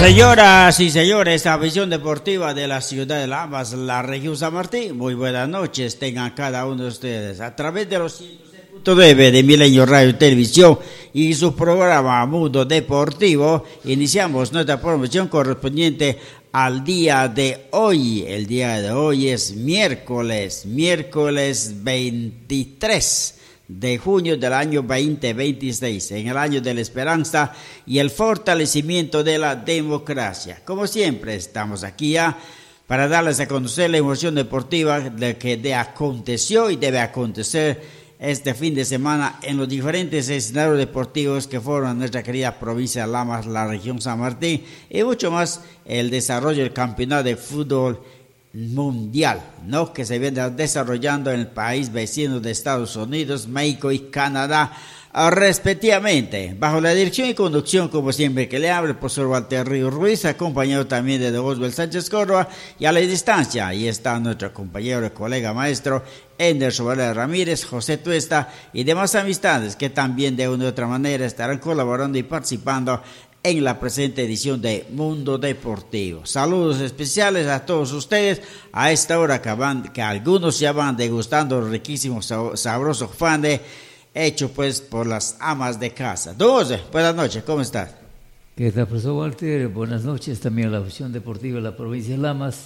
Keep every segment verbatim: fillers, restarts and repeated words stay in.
Señoras y señores, la visión deportiva de la ciudad de Lamas, la región San Martín. Muy buenas noches, tengan cada uno de ustedes a través de los ciento seis punto nueve de Milenio Radio y Televisión y su programa Mundo Deportivo. Iniciamos nuestra promoción correspondiente al día de hoy. El día de hoy es miércoles, miércoles veintitrés de junio del año veinte veintiséis, en el año de la esperanza y el fortalecimiento de la democracia. Como siempre, estamos aquí ya para darles a conocer la información deportiva de que de aconteció y debe acontecer este fin de semana en los diferentes escenarios deportivos que forman nuestra querida provincia de Lamas, la región San Martín, y mucho más el desarrollo del campeonato de fútbol mundial, ¿no?, que se viene desarrollando en el país vecino de Estados Unidos, México y Canadá, respectivamente, bajo la dirección y conducción, como siempre, que le habla el profesor Walter Río Ruiz, acompañado también de Oswald Sánchez Córdoba, y a la distancia, ahí está nuestro compañero y colega maestro Anderson Varela Ramírez, José Tuesta y demás amistades que también de una u otra manera estarán colaborando y participando en la presente edición de Mundo Deportivo. Saludos especiales a todos ustedes a esta hora que, van, que algunos ya van degustando el riquísimo sabroso fande hecho pues por las amas de casa. Don José, buenas noches, ¿cómo estás? ¿Qué tal, profesor Walter? Buenas noches también a la afición deportiva de la provincia de Lamas,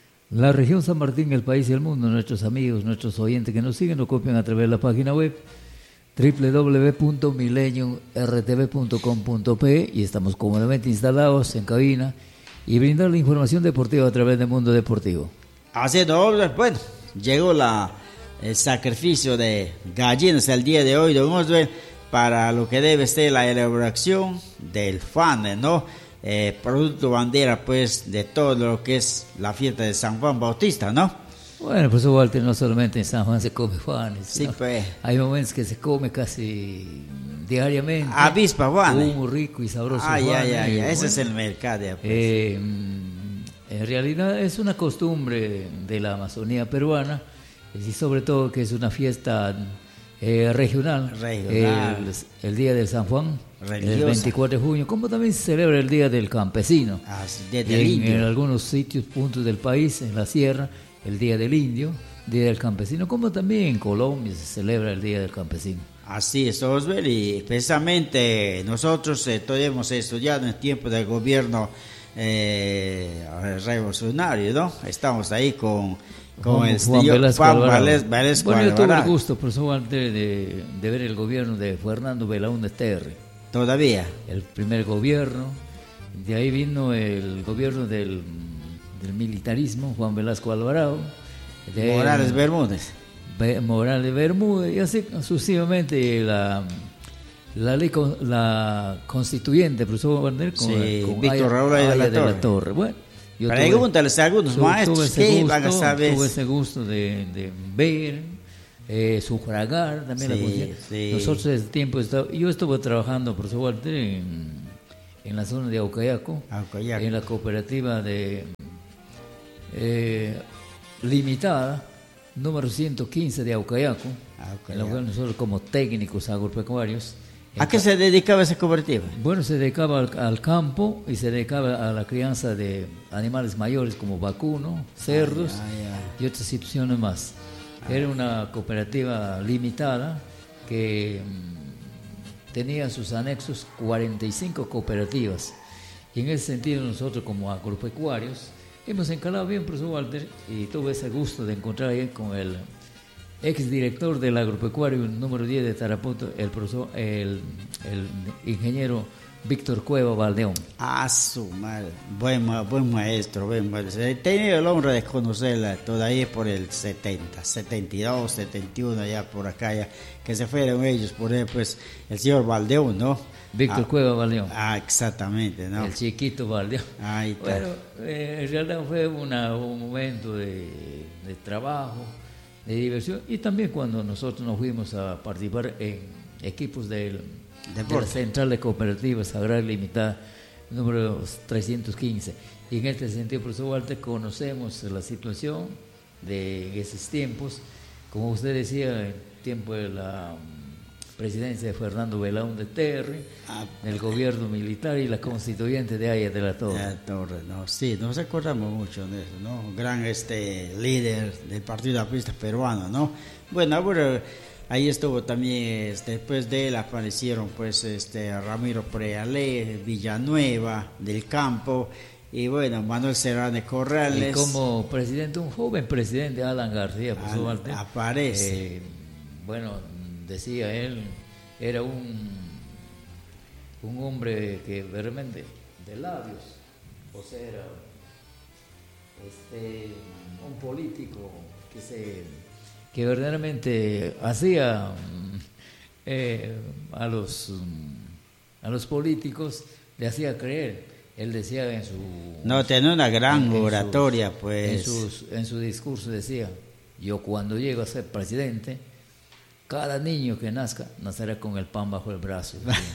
la región San Martín, el país y el mundo, nuestros amigos, nuestros oyentes que nos siguen, nos copian a través de la página web doble u doble u doble u punto milenio r t v punto com punto p y estamos cómodamente instalados en cabina y brindar la información deportiva a través del Mundo Deportivo. Así es, bueno, llegó la, el sacrificio de gallinas el día de hoy, don Oswald, para lo que debe ser la elaboración del fan, ¿no? Eh, producto bandera, pues, de todo lo que es la fiesta de San Juan Bautista, ¿no? Bueno, profesor Walter, no solamente en San Juan se come Juanes, sí, pues. Hay momentos que se come casi diariamente. Avispa Juanes. Muy rico y sabroso. Ay, Juanes, ay, ay, ese bueno, es el mercado. Pues. Eh, en realidad es una costumbre de la Amazonía peruana y sobre todo que es una fiesta eh, regional. regional. El, el día del San Juan, religiosa. El veinticuatro de junio, como también se celebra el día del campesino. Ah, desde en, el indio. en algunos sitios, puntos del país, en la sierra, el Día del Indio, Día del Campesino, como también en Colombia se celebra el Día del Campesino. Así es, Oswald, y precisamente nosotros eh, todavía hemos estudiado en el tiempo del gobierno eh, revolucionario, ¿no? Estamos ahí con, con Juan, el Juan señor Velasco Juan Alvarado. Velasco, Velasco Bueno, yo tuve Alvarado. el gusto, profesor, de, de, de ver el gobierno de Fernando Belaúnde Terry. Todavía. El primer gobierno, de ahí vino el gobierno del, del militarismo, Juan Velasco Alvarado. De Morales Bermúdez. Morales Bermúdez, y así sucesivamente la, la ley con, la constituyente, profesor Warner, con, sí, con Víctor Aya, Raúl Aya de, la, de Torre. la Torre. Bueno, yo pregúntales a algunos tuve, maestros tuve ese que gusto, van a saber. Tuve ese gusto de, de ver, eh, sufragar también sí, la conciencia. Sí. Nosotros en ese tiempo, estaba, yo estuve trabajando, profesor Walter, en, en la zona de Aucayaco, Aucayaco. en la cooperativa de eh, limitada, número ciento quince de Aucayaco, Aucayaco. En la cual nosotros como técnicos agropecuarios. ¿A qué se dedicaba esa cooperativa? Bueno, se dedicaba al, al campo y se dedicaba a la crianza de animales mayores como vacuno, cerdos ay, ay, ay. y otras situaciones más. Ay. Era una cooperativa limitada que mmm, tenía en sus anexos cuarenta y cinco cooperativas. Y en ese sentido nosotros como agropecuarios hemos encalado bien, profesor Walter, y tuve ese gusto de encontrar ahí con el exdirector del agropecuario número diez de Tarapoto, el profesor, el, el ingeniero Víctor Cueva Valdeón. Ah, su madre, buen, buen maestro, buen maestro. He tenido el honor de conocerla todavía por el setenta, setenta y dos, setenta y uno, ya por acá, ya, que se fueron ellos, por ejemplo, pues, el señor Valdeón, ¿no? Víctor ah, Cueva Valdeón. Ah, exactamente, ¿no? El chiquito Valdeón. Ahí está. Bueno, eh, en realidad fue una, un momento de, de trabajo, de diversión, y también cuando nosotros nos fuimos a participar en equipos del, de la Central de Cooperativas Agraria Limitada, número trescientos quince. Y en este sentido, profesor Walter, conocemos la situación de esos tiempos, como usted decía, el tiempo de la presidencia de Fernando Belaúnde Terry, Ah, el gobierno militar y la constituyente de Aya de la Torre. La Torre, no, sí, nos acordamos mucho de eso, ¿no? Gran este líder del Partido Aprista peruano, ¿no? Bueno, ahora ahí estuvo también, este, después de él aparecieron pues este Ramiro Prealé, Villanueva, del Campo, y bueno, Manuel Serrano Corrales. Y como presidente, un joven presidente, Alan García, por su parte, aparece. Eh, bueno, decía él, era un, un hombre que realmente de labios, o sea, era este, un político que se que verdaderamente hacía eh, a los a los políticos, le hacía creer. Él decía en su... No, tenía una gran en, en oratoria, sus, pues. En, sus, en su discurso decía, yo cuando llego a ser presidente, cada niño que nazca, nacerá con el pan bajo el brazo.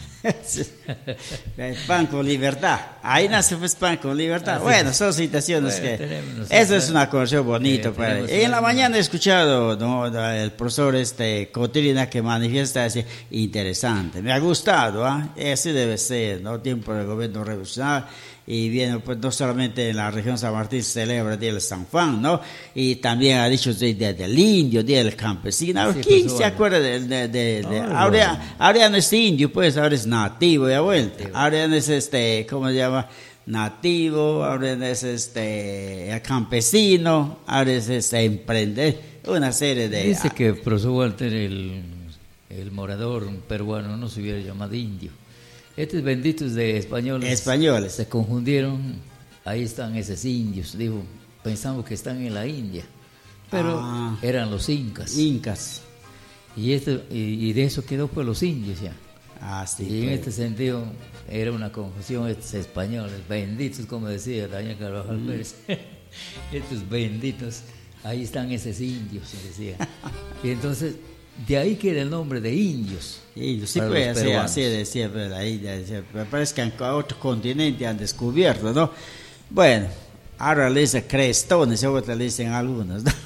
El pan con libertad. Ahí nace pues pan con libertad. Así bueno, son situaciones bueno, que... Tenemos, eso es una cosa bonita. Eh, en la mañana he escuchado, ¿no?, el profesor este Cotilina que manifiesta así, interesante. Me ha gustado, ¿ah? ¿eh? Así debe ser, ¿no? Tiempo del gobierno revolucionario. Y viene, pues, no solamente en la región San Martín se celebra el Día del San Juan, ¿no? Y también ha dicho el Día del Indio, Día del Campesino. Sí, ¿quién pues, se acuerda de, de, de, de no, ahora, bueno. ahora no es indio, pues, ahora es nativo, ya vuelta. Ahora no es este, ¿cómo se llama? Nativo, ahora no es este, campesino, ahora es este, emprender, una serie de... Dice que, profesor Walter, el, el morador peruano no se hubiera llamado indio. Estos benditos de españoles, españoles se confundieron, ahí están esos indios, dijo, pensamos que están en la India, pero ah, eran los incas. Incas. Y, esto, y, y de eso quedó pues los indios ya. Ah, sí, y pues. En este sentido era una confusión estos españoles, benditos, como decía Daniel Carvajal mm. Pérez, estos benditos, ahí están esos indios, decía. Y entonces... De ahí queda el nombre de indios. Indios, sí puede ser así, decía, pero la India, decía, me parece que en otro continente han descubierto, ¿no? Bueno, ahora le dicen crestones, ahora le dicen algunos, ¿no?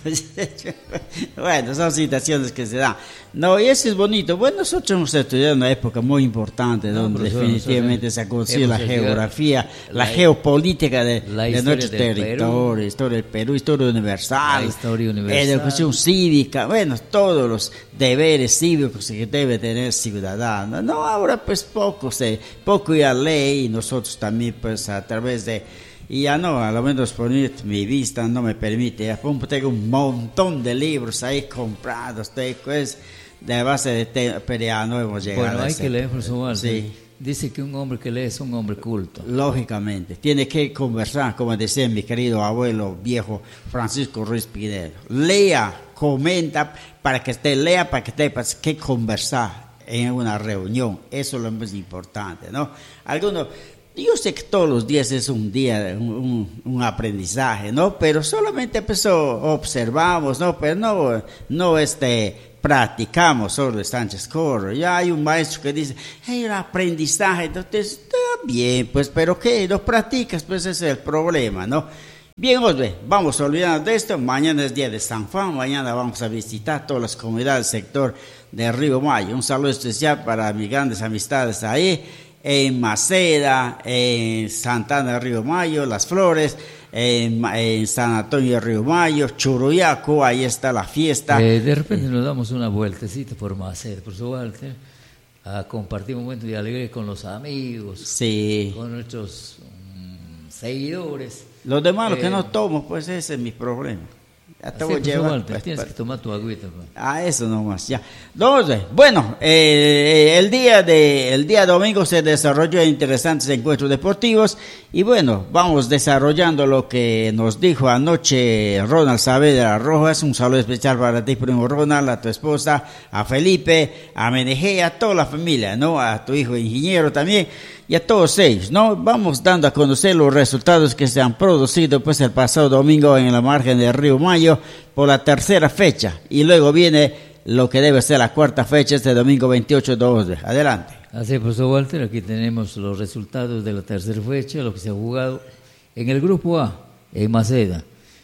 Bueno, son situaciones que se dan. No, y eso es bonito. Bueno, nosotros hemos estudiado una época muy importante, no, donde definitivamente se ha conocido la geografía, la, la geopolítica de, de nuestro territorio, la historia del Perú, historia universal, la historia universal, la educación cívica, bueno, todos los deberes cívicos que debe tener ciudadano. No, ahora pues poco se, poco ya ley, y nosotros también pues a través de... Y ya no, a lo menos por mi vista no me permite. Ya tengo un montón de libros ahí comprados, pues, de base de te, pero ya no hemos llegado bueno, a hay ese. que leer, profesor. Sí. Dice que un hombre que lee es un hombre culto. Lógicamente, tiene que conversar, como decía mi querido abuelo viejo Francisco Ruiz Pineda. Lea, comenta, para que usted lea, para que sepas qué conversar en una reunión. Eso es lo más importante, ¿no? Algunos... Yo sé que todos los días es un día, un, un, un aprendizaje, ¿no? Pero solamente pues observamos, ¿no? Pero no, no este, practicamos sobre Sánchez Corro. Ya hay un maestro que dice, hey, el aprendizaje, entonces está bien, pues, pero ¿qué? No practicas, pues ese es el problema, ¿no? Bien, Osbe, vamos olvidando de esto. Mañana es día de San Juan, mañana vamos a visitar todas las comunidades del sector de Río Mayo. Un saludo especial para mis grandes amistades ahí. En Maceda, en Santana de Río Mayo, Las Flores, en, en San Antonio de Río Mayo, Churuyaco, ahí está la fiesta. Eh, de repente nos damos una vueltecita por Maceda, por su Walter, a compartir un momento de alegría con los amigos, sí, con nuestros um, seguidores. Los demás, eh, los que no tomo, pues ese es mi problema. Ya te voy a llevar, Walter, pues, tienes pues, que tomar tu agüita. Pues. Ah, eso nomás, ya. Entonces, bueno, eh, el día de el día domingo se desarrolló interesantes encuentros deportivos y bueno, vamos desarrollando lo que nos dijo anoche Ronald Saavedra Rojas. Un saludo especial para ti, primo Ronald, a tu esposa, a Felipe, a Menejé, a toda la familia, ¿no? A tu hijo ingeniero también. Y a todos ellos, ¿no? Vamos dando a conocer los resultados que se han producido pues el pasado domingo en la margen del Río Mayo por la tercera fecha. Y luego viene lo que debe ser la cuarta fecha, este domingo veintiocho de octubre. Adelante. Así es, profesor Walter, aquí tenemos los resultados de la tercera fecha, lo que se ha jugado en el grupo A, en Maceda.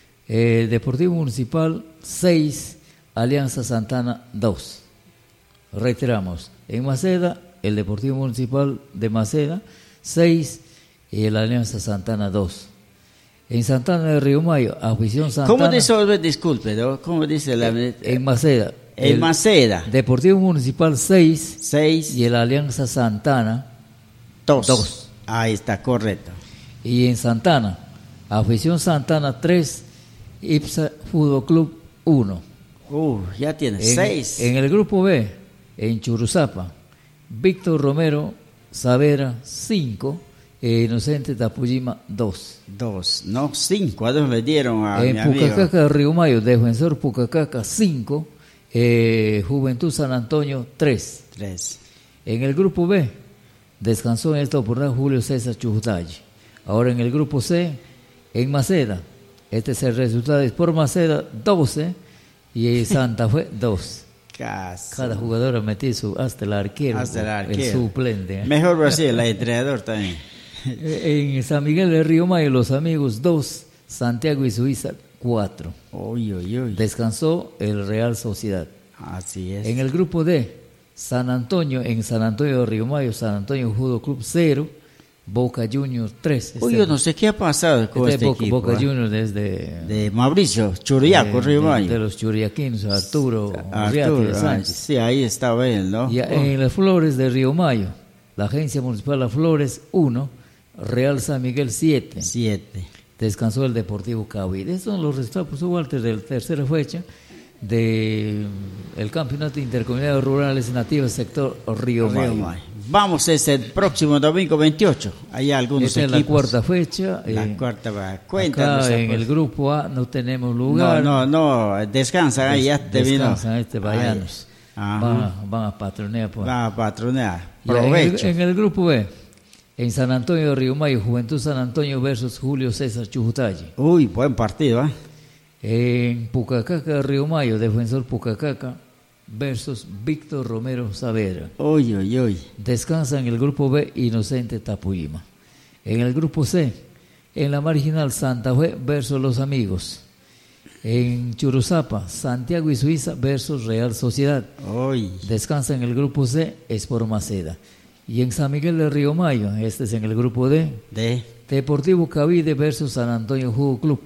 Eh, Deportivo Municipal seis, Alianza Santana dos. Reiteramos. En Maceda, el Deportivo Municipal de Maceda, seis, y el Alianza Santana, dos. En Santana de Río Mayo, afición Santana. ¿Cómo dice, disculpe, ¿no? ¿Cómo dice la... En, en Maceda. En Maceda. Deportivo Municipal, seis. seis. Y el Alianza Santana, dos. dos. Ahí está, correcto. Y en Santana, afición Santana, tres. Ipsa Fútbol Club, uno. Uh, ya tiene en, seis. En el grupo B, en Churuzapa, Víctor Romero Savera, cinco. E Inocente Tapujima, dos. Dos, no, cinco, a dos le dieron a en mi Pucacaca, amigo. Río Mayo, Defensor Pucacaca, cinco. Eh, Juventud San Antonio, tres. Tres. En el grupo B, descansó en esta oportunidad Julio César Chujutayi. Ahora en el grupo C, en Maceda, este es el resultado, es por Maceda, doce. Y Santa Fe, dos. Caso. Cada jugador ha metido su, hasta el arquero, Hasta el arquero. el suplente. ¿eh? Mejor Brasil, el entrenador también. En San Miguel de Río Mayo, los amigos, dos. Santiago y Suiza, cuatro. Uy, uy, uy. Descansó el Real Sociedad. Así es. En el grupo D, San Antonio, en San Antonio de Río Mayo, San Antonio Judo Club, cero. Boca Juniors, tres. Uy, yo no sé qué ha pasado con este este Boca, equipo. Boca ¿eh? Juniors desde... De Mauricio, Churiaco, de, Río de, Mayo. de los churiaquinos, Arturo, Arturo, Uriarte Sánchez. Sí, ahí estaba él, ¿no? Y Oh. en las Flores de Río Mayo, la Agencia Municipal Las Flores, uno. Real San Miguel, siete. Siete. Descansó el Deportivo Cavite. Estos son los resultados, por su Walter, de la tercera fecha del Campeonato Intercomunidad Rurales Nativas Sector Río, Río Mayo. Mayo. Vamos ese próximo domingo veintiocho. Hay algunos Esta es equipos. la cuarta fecha. La eh, cuarta va. Cuéntanos. acá en pues. el grupo A no tenemos No, lugar. no, no. Descansa, ahí ya te vino. Descansan este Bayanos. Ajá. Van, a- van a patronear. Pues. Va a patronear. Y en el, Provecho. en el grupo B, en San Antonio de Río Mayo, Juventud San Antonio versus Julio César Chujutayi. Uy, buen partido, ¿eh? En Pucacaca, Río Mayo, Defensor Pucacaca versus Víctor Romero Savera. Uy, uy, uy. Descansa en el grupo B, Inocente Tapujima. En el grupo C, en la marginal Santa Fe versus Los Amigos. En Churuzapa, Santiago y Suiza versus Real Sociedad. Uy. Descansa en el grupo C, Sport Maceda. Y en San Miguel de Río Mayo, este es en el grupo D, De. Deportivo Cavite versus San Antonio Judo Club.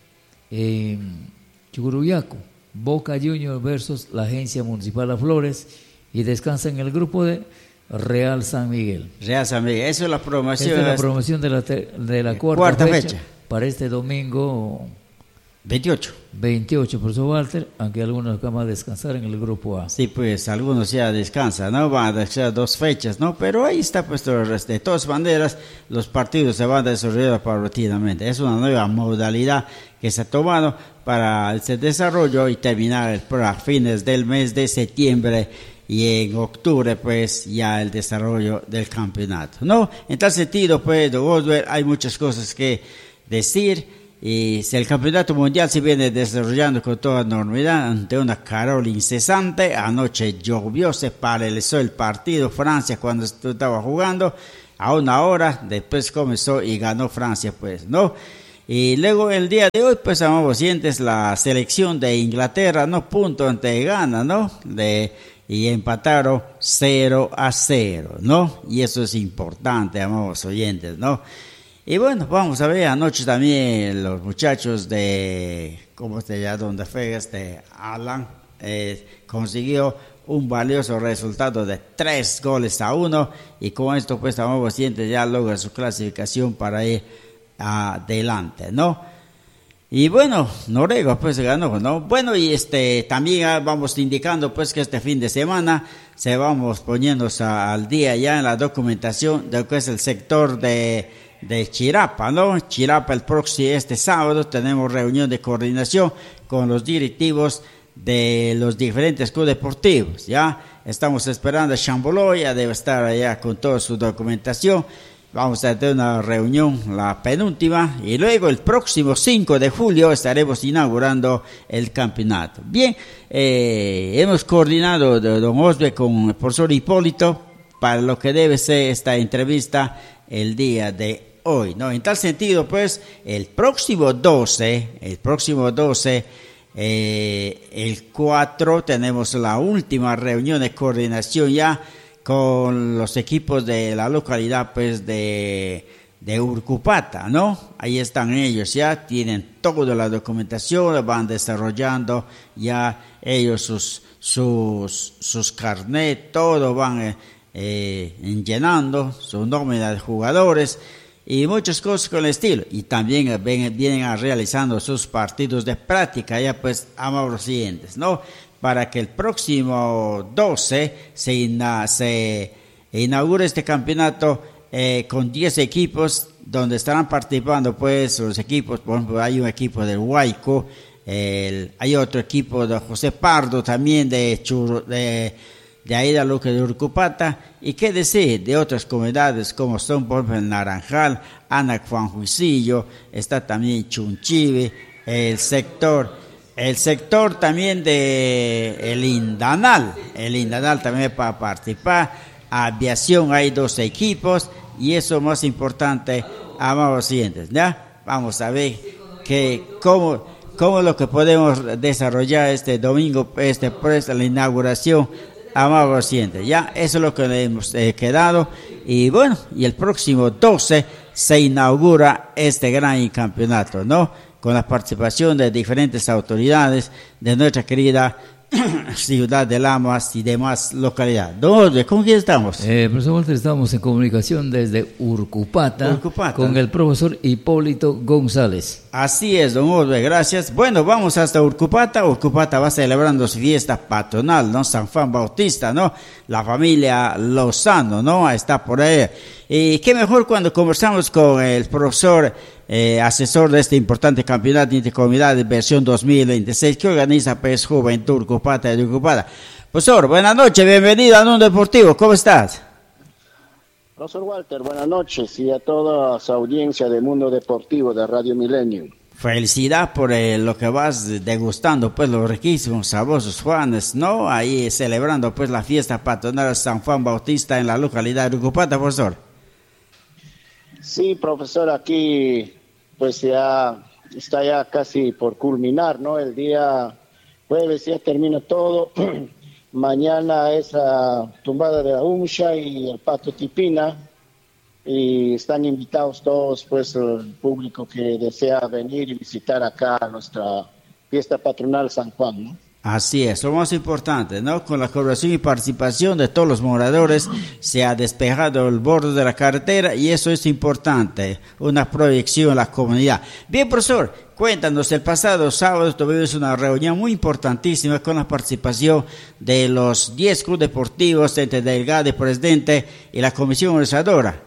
En Churuyaco, Boca Juniors versus la Agencia Municipal Las Flores. Y descansa en el grupo D, Real San Miguel. Real San Miguel. Eso es la promoción. Esta es la promoción de la, ter- de la cuarta, Cuarta fecha, fecha. para este domingo veintiocho. veintiocho, profesor Walter, aunque algunos van a descansar en el grupo A. Sí, pues algunos ya descansan, ¿no? Van a descansar dos fechas, ¿no? Pero ahí está puesto el resto. De todas maneras, los partidos se van a desarrollar paulatinamente. Es una nueva modalidad que se ha tomado para ese desarrollo y terminar el, a fines del mes de septiembre y en octubre, pues, ya el desarrollo del campeonato, ¿no? En tal sentido, pues, don Osber, hay muchas cosas que decir. Y si el campeonato mundial se viene desarrollando con toda normalidad ante una calor incesante, anoche llovió, se paralizó el partido Francia cuando estaba jugando, a una hora después comenzó y ganó Francia, pues, ¿no? Y luego el día de hoy, pues, amados oyentes, la selección de Inglaterra, ¿no? Punto ante Ghana, ¿no? De, y empataron cero a cero, ¿no? Y eso es importante, amados oyentes, ¿no? Y bueno, vamos a ver, anoche también los muchachos de, ¿cómo se llama? Donde fue este Alan, eh, consiguió un valioso resultado de tres goles a uno, y con esto pues estamos siente ya logra su clasificación para ir adelante, ¿no? Y bueno, Noruega pues ganó, ¿no? Bueno, y este también vamos indicando pues que este fin de semana se vamos poniendo al día ya en la documentación de lo que es el sector de de Chirapa, ¿no? Chirapa el próximo, este sábado, tenemos reunión de coordinación con los directivos de los diferentes clubes deportivos, ¿ya? Estamos esperando a Chamboloy, ya debe estar allá con toda su documentación. Vamos a tener una reunión, la penúltima, y luego el próximo cinco de julio estaremos inaugurando el campeonato. Bien, eh, hemos coordinado, de don Osbe, con el profesor Hipólito, para lo que debe ser esta entrevista el día de hoy, ¿no? En tal sentido, pues, el próximo doce, el próximo doce, eh, el cuatro, tenemos la última reunión de coordinación ya con los equipos de la localidad pues de, de Urcupata, ¿no? Ahí están ellos, ya tienen toda la documentación, van desarrollando ya ellos sus sus sus carnet, todo van eh, eh, llenando su nómina de jugadores y muchas cosas con el estilo, y también eh, ven, vienen a realizando sus partidos de práctica ya pues amables siguientes, ¿no? Para que el próximo doce se, ina, se inaugure este campeonato eh, con diez equipos donde estarán participando pues los equipos, por ejemplo hay un equipo del Huayco, el, hay otro equipo de José Pardo también de Chur, de, de ahí de Luque de Urcupata, y qué decir de otras comunidades como son por ejemplo el Naranjal, Ana Juan Juicillo, está también Chunchive, el sector El sector también de el Indanal, el Indanal también para participar, aviación hay dos equipos, y eso más importante, amados siguientes, ¿ya? Vamos a ver que cómo, cómo lo que podemos desarrollar este domingo, este pues la inauguración, amados siguientes, ¿ya? Eso es lo que le hemos eh, quedado, y bueno, y el próximo doce se inaugura este gran campeonato, ¿no? Con la participación de diferentes autoridades de nuestra querida ciudad de Lamas y demás localidades. ¿Dónde? ¿Con quién estamos? Eh, profesor Walter, estamos en comunicación desde Urcupata, Urcupata con el profesor Hipólito González. Así es, don Osbe, gracias. Bueno, vamos hasta Urcupata. Urcupata va celebrando su fiesta patronal, ¿no? San Juan Bautista, ¿no? La familia Lozano, ¿no? Está por ahí. Y qué mejor cuando conversamos con el profesor eh, asesor de este importante campeonato intercomunidad de versión dos mil veintiséis que organiza P E S Juventud Urcupata de Urcupata. Profesor, buenas noches, bienvenido a Mundo Deportivo, ¿cómo estás? Profesor Walter, buenas noches, y a toda su audiencia de Mundo Deportivo de Radio Milenio. Felicidad por eh, lo que vas degustando, pues los riquísimos, sabrosos Juanes, ¿no? Ahí celebrando pues la fiesta patronal de San Juan Bautista en la localidad de Urcupata, profesor. Sí, profesor, aquí pues ya está ya casi por culminar, ¿no? El día jueves ya termina todo. Mañana es la tumbada de la Umsha y el Pato Tipina, y están invitados todos, pues, el público que desea venir y visitar acá nuestra fiesta patronal San Juan, ¿no? Así es, lo más importante, ¿no? Con la colaboración y participación de todos los moradores se ha despejado el borde de la carretera, y eso es importante, una proyección en la comunidad. Bien, profesor, cuéntanos, el pasado sábado tuvimos una reunión muy importantísima con la participación de los diez clubes deportivos entre delegado y presidente y la comisión organizadora.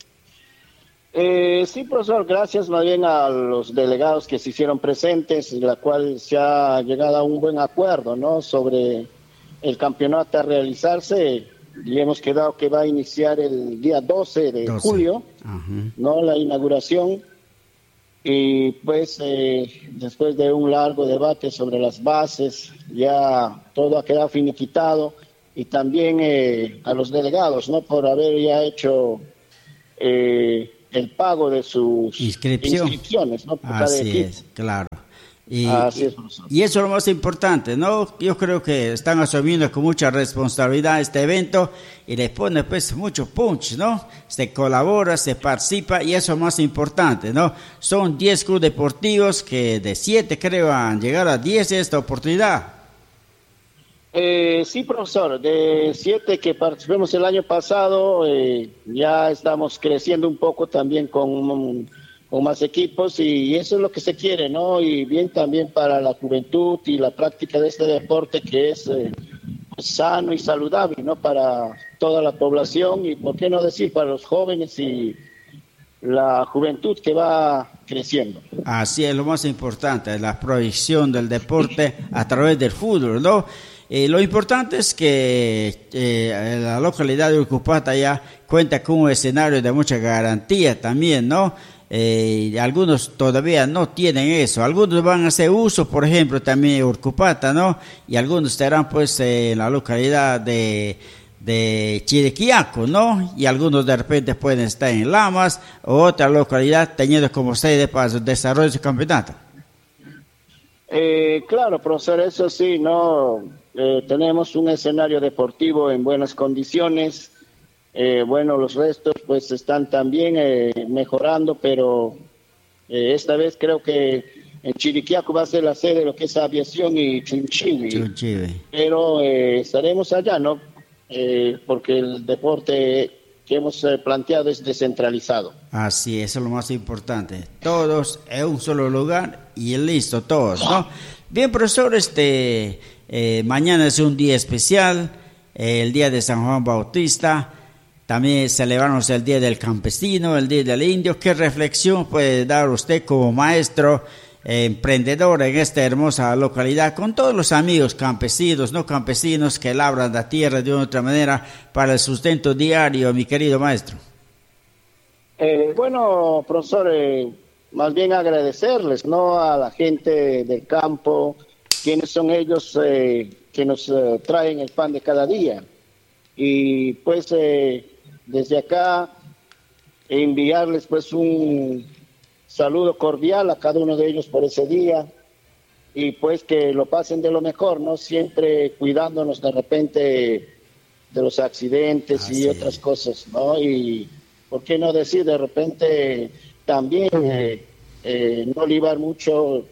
Eh, sí, profesor, gracias más bien a los delegados que se hicieron presentes, en la cual se ha llegado a un buen acuerdo, ¿no? Sobre el campeonato a realizarse, y hemos quedado que va a iniciar el día doce de julio, uh-huh. ¿no? La inauguración, y pues eh, después de un largo debate sobre las bases, ya todo ha quedado finiquitado, y también eh, a los delegados, ¿no? Por haber ya hecho Eh, el pago de sus Inscripción. inscripciones, ¿no? Por Así es, claro. Y, Así es, y eso es lo más importante, ¿no? Yo creo que están asumiendo con mucha responsabilidad este evento y le pone pues mucho punch, ¿no? Se colabora, se participa, y eso es lo más importante, ¿no? Son diez clubes deportivos que de siete creo han llegado a diez esta oportunidad. Eh, sí, profesor, de siete que participamos el año pasado, eh, ya estamos creciendo un poco también con, con más equipos, y eso es lo que se quiere, ¿no? Y bien también para la juventud y la práctica de este deporte que es eh, sano y saludable, ¿no? Para toda la población, y por qué no decir para los jóvenes y la juventud que va creciendo. Así es, lo más importante, la proyección del deporte a través del fútbol, ¿no? Eh, lo importante es que eh, la localidad de Urcupata ya cuenta con un escenario de mucha garantía también, ¿no? Eh, algunos todavía no tienen eso, algunos van a hacer uso, por ejemplo, también de Urcupata, ¿no? Y algunos estarán pues eh, en la localidad de, de Chiriquiaco, ¿no? Y algunos de repente pueden estar en Lamas o otra localidad teniendo como sede para el desarrollo de su campeonato. Eh, claro, profesor, eso sí, no eh, tenemos un escenario deportivo en buenas condiciones, Eh, bueno, los restos pues están también eh, mejorando, pero eh, esta vez creo que en Chiriquiaco va a ser la sede de lo que es aviación y Chunchiwi. Chunchiwi. Pero eh, estaremos allá, ¿no? Eh, porque el deporte que hemos eh, planteado es descentralizado. Así, eso es lo más importante. Todos en un solo lugar y listo, todos, ¿no? Bien, profesor, este, eh, mañana es un día especial, eh, el día de San Juan Bautista. También celebramos el Día del Campesino, el Día del Indio. ¿Qué reflexión puede dar usted como maestro, eh, emprendedor en esta hermosa localidad, con todos los amigos campesinos, no campesinos, que labran la tierra de una u otra manera para el sustento diario, mi querido maestro? Eh, bueno, profesor, eh, más bien agradecerles, ¿no?, a la gente del campo, quienes son ellos eh, que nos eh, traen el pan de cada día. Y pues eh, desde acá enviarles pues un saludo cordial a cada uno de ellos por ese día, y pues que lo pasen de lo mejor, ¿no? Siempre cuidándonos de repente de los accidentes ah, y sí. otras cosas, ¿no? Y por qué no decir de repente también eh, eh, no libar mucho,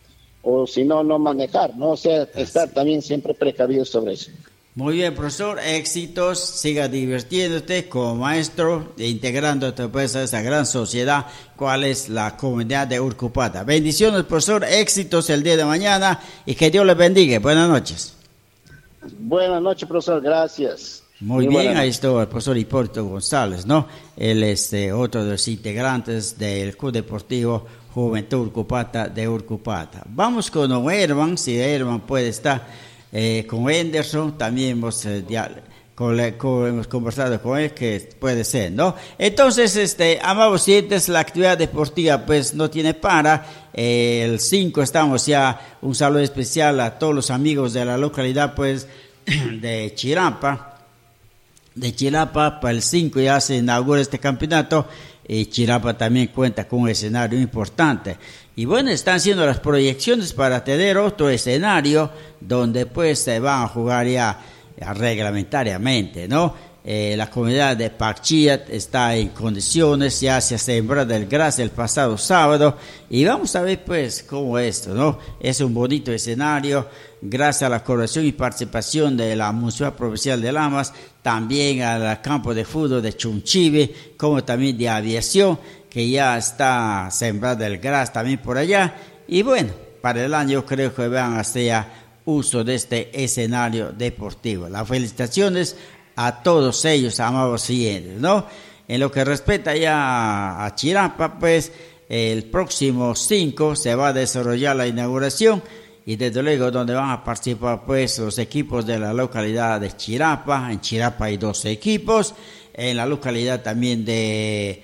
o si no, no manejar, ¿no? O sea, estar también siempre precavidos sobre eso. Muy bien, profesor, éxitos, siga divirtiéndote como maestro, e integrándote pues a esa gran sociedad, cual es la comunidad de Urcupata. Bendiciones, profesor, éxitos el día de mañana y que Dios les bendiga. Buenas noches. Buenas noches, profesor, gracias. Muy, Muy bien, ahí está el profesor Hipólito González, ¿no? Él es este, otro de los integrantes del Club Deportivo Juventud Urcupata de Urcupata. Vamos con don Herman, si Herman puede estar... Eh, con Henderson también hemos, eh, dia, con, con, hemos conversado con él, que puede ser, ¿no? Entonces, este, amados oyentes, la actividad deportiva pues no tiene para. Eh, el cinco estamos ya, un saludo especial a todos los amigos de la localidad pues de Chirapa. De Chirapa, para el cinco ya se inaugura este campeonato, y Chirapa también cuenta con un escenario importante. Y bueno, están haciendo las proyecciones para tener otro escenario donde pues se van a jugar ya, ya reglamentariamente, ¿no? Eh, la comunidad de Pacchiat está en condiciones, ya se sembró el gras el pasado sábado, y vamos a ver pues cómo esto, ¿no? Es un bonito escenario, gracias a la colaboración y participación de la Municipalidad Provincial de Lamas, también al campo de fútbol de Chunchiwi, como también de aviación, que ya está sembrado el gras también por allá. Y bueno, para el año creo que van a hacer uso de este escenario deportivo. Las felicitaciones a todos ellos, amados siguientes, ¿no? En lo que respecta ya a Chirapa, pues el próximo cinco se va a desarrollar la inauguración, y desde luego donde van a participar pues los equipos de la localidad de Chirapa. En Chirapa hay dos equipos, en la localidad también de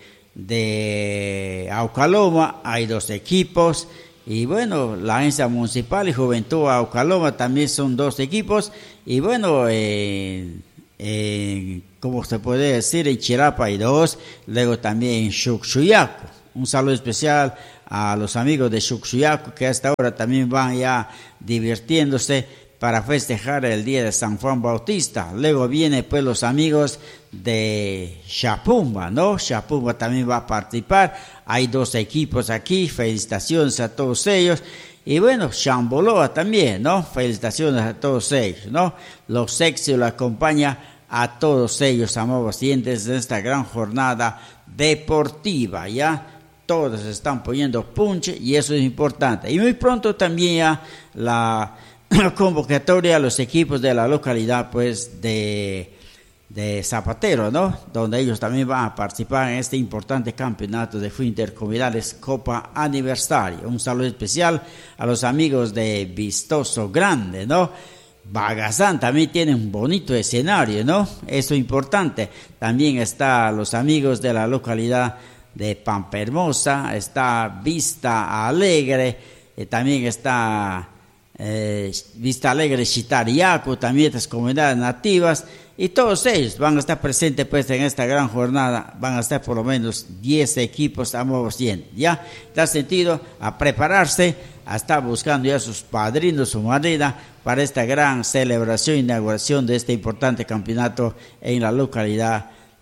de Aucaloma hay dos equipos, y bueno, la agencia municipal y Juventud Aucaloma también son dos equipos, y bueno, eh, eh, como se puede decir, en Chirapa hay dos, luego también en Xuxuyaco. Un saludo especial a los amigos de Xuxuyaco, que hasta ahora también van ya divirtiéndose para festejar el día de San Juan Bautista. Luego viene pues los amigos de Chapumba, ¿no? Chapumba también va a participar. Hay dos equipos aquí, felicitaciones a todos ellos. Y bueno, Chamboloa también, ¿no? Felicitaciones a todos ellos, ¿no? Los éxitos lo acompaña a todos ellos, amados oyentes, de esta gran jornada deportiva, ¿ya? Todos están poniendo punche y eso es importante. Y muy pronto también ya la convocatoria a los equipos de la localidad pues de, de Zapatero, ¿no? Donde ellos también van a participar en este importante campeonato de fútbol intercomunales Copa Aniversario. Un saludo especial a los amigos de Vistoso Grande, ¿no? Bagazán también tiene un bonito escenario, ¿no? Eso es importante. También está los amigos de la localidad de Pampa Hermosa, está Vista Alegre, eh, también está eh, Vista Alegre, Chitariaco, también estas comunidades nativas, y todos ellos van a estar presentes pues en esta gran jornada. Van a estar por lo menos diez equipos a modo cien, ya da sentido a prepararse, a estar buscando ya sus padrinos, su madrina, para esta gran celebración e inauguración de este importante campeonato en la localidad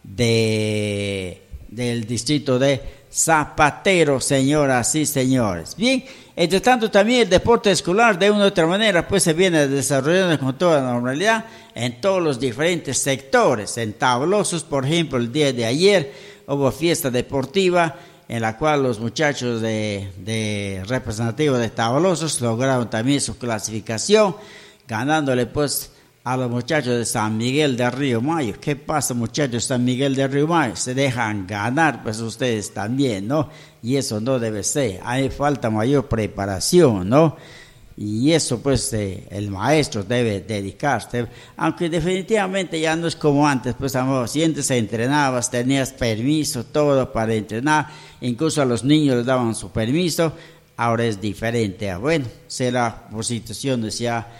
de, del distrito de Zapatero, señoras y señores. Bien, entre tanto también el deporte escolar de una u otra manera pues se viene desarrollando con toda normalidad en todos los diferentes sectores. En Tablosos, por ejemplo, el día de ayer hubo fiesta deportiva en la cual los muchachos de, de representativos de Tablosos lograron también su clasificación, ganándole pues a los muchachos de San Miguel de Río Mayo. ¿Qué pasa, muchachos de San Miguel de Río Mayo? Se dejan ganar pues ustedes también, ¿no? Y eso no debe ser. Hay falta mayor preparación, ¿no? Y eso pues eh, el maestro debe dedicarse, aunque definitivamente ya no es como antes, pues amor, si antes entrenabas, tenías permiso, todo para entrenar, incluso a los niños les daban su permiso, ahora es diferente. Bueno, será por situaciones ya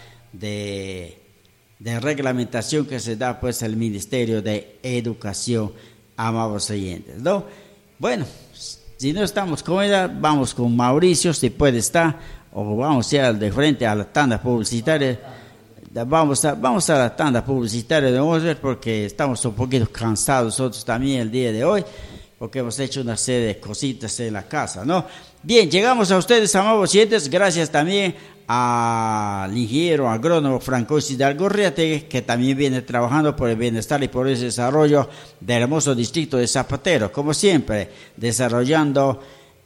de, de reglamentación que se da pues el Ministerio de Educación, amados oyentes, ¿no? Bueno, si no estamos con ella, vamos con Mauricio, si puede estar. O vamos ya de frente a la tanda publicitaria. Vamos a, vamos a la tanda publicitaria de Mosler porque estamos un poquito cansados nosotros también el día de hoy, porque hemos hecho una serie de cositas en la casa, ¿no? Bien, llegamos a ustedes, amados oyentes, gracias también al ingeniero agrónomo Francois Hidalgo Riate, que también viene trabajando por el bienestar y por el desarrollo del hermoso distrito de Zapatero, como siempre, desarrollando